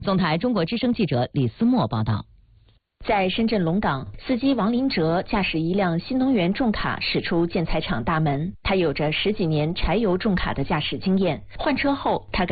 总台中国之声记者李思墨报道。 在深圳龙岗，司机王林哲驾驶一辆新能源重卡驶出建材厂大门。他有着10几年柴油重卡的驾驶经验，换车后他